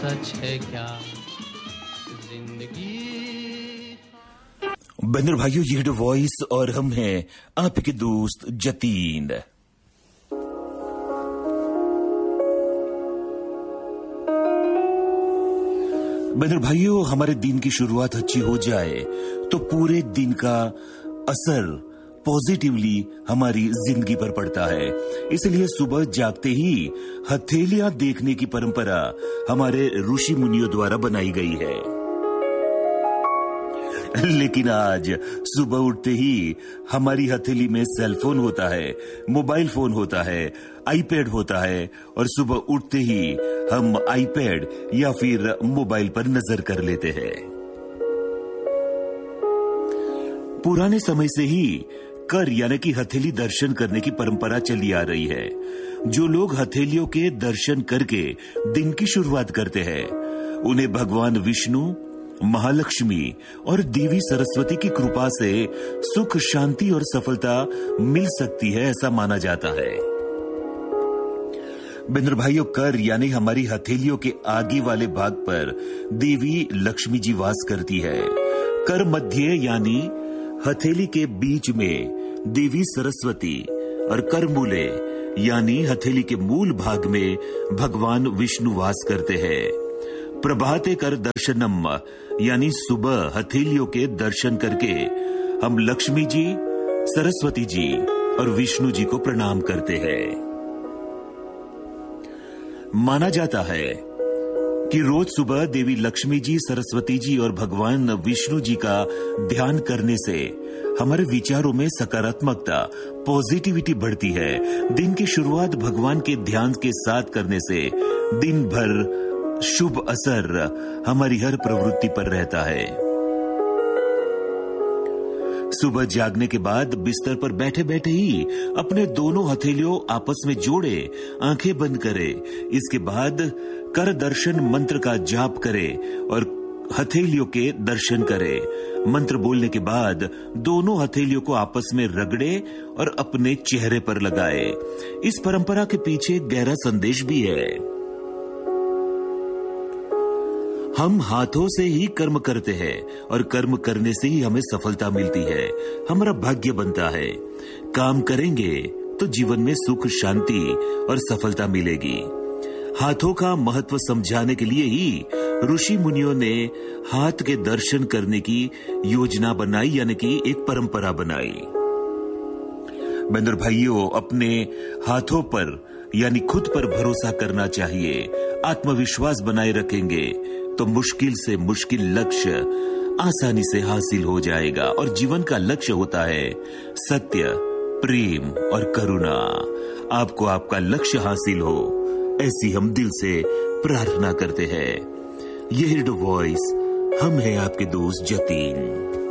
सच है क्या जिंदगी। बंदर भाइयों, ये द वॉइस और हम हैं आपके दोस्त जतीन। बंदर भाइयों, हमारे दिन की शुरुआत अच्छी हो जाए तो पूरे दिन का असर पॉजिटिवली हमारी जिंदगी पर पड़ता है। इसलिए सुबह जागते ही हथेलियां देखने की परंपरा हमारे ऋषि मुनियों द्वारा बनाई गई है। लेकिन आज सुबह उठते ही हमारी हथेली में सेलफोन होता है, मोबाइल फोन होता है, आईपैड होता है और सुबह उठते ही हम आईपैड या फिर मोबाइल पर नजर कर लेते हैं। पुराने समय से ही कर यानी कि हथेली दर्शन करने की परंपरा चली आ रही है। जो लोग हथेलियों के दर्शन करके दिन की शुरुआत करते हैं, उन्हें भगवान विष्णु, महालक्ष्मी और देवी सरस्वती की कृपा से सुख, शांति और सफलता मिल सकती है, ऐसा माना जाता है। बंदर भाइयों, कर यानी हमारी हथेलियों के आगे वाले भाग पर देवी लक्ष्मी जी वास करती है। कर मध्य यानी हथेली के बीच में देवी सरस्वती और कर मूले यानी हथेली के मूल भाग में भगवान विष्णु वास करते हैं। प्रभाते कर दर्शनम यानी सुबह हथेलियों के दर्शन करके हम लक्ष्मी जी, सरस्वती जी और विष्णु जी को प्रणाम करते हैं। माना जाता है कि रोज सुबह देवी लक्ष्मी जी, सरस्वती जी और भगवान विष्णु जी का ध्यान करने से हमारे विचारों में सकारात्मकता, पॉजिटिविटी बढ़ती है। दिन की शुरुआत भगवान के ध्यान के साथ करने से दिन भर शुभ असर हमारी हर प्रवृत्ति पर रहता है। सुबह जागने के बाद बिस्तर पर बैठे बैठे ही अपने दोनों हथेलियों आपस में जोड़े, आंखें बंद करे। इसके बाद कर दर्शन मंत्र का जाप करे और हथेलियों के दर्शन करे। मंत्र बोलने के बाद दोनों हथेलियों को आपस में रगड़े और अपने चेहरे पर लगाए। इस परंपरा के पीछे गहरा संदेश भी है। हम हाथों से ही कर्म करते हैं और कर्म करने से ही हमें सफलता मिलती है, हमारा भाग्य बनता है। काम करेंगे तो जीवन में सुख, शांति और सफलता मिलेगी। हाथों का महत्व समझाने के लिए ही ऋषि मुनियों ने हाथ के दर्शन करने की योजना बनाई यानी कि एक परंपरा बनाई। बंदर भाइयों, अपने हाथों पर यानी खुद पर भरोसा करना चाहिए। आत्मविश्वास बनाए रखेंगे तो मुश्किल से मुश्किल लक्ष्य आसानी से हासिल हो जाएगा। और जीवन का लक्ष्य होता है सत्य, प्रेम और करुणा। आपको आपका लक्ष्य हासिल हो, ऐसी हम दिल से प्रार्थना करते हैं। यह द वॉइस, हम हैं आपके दोस्त जतीन।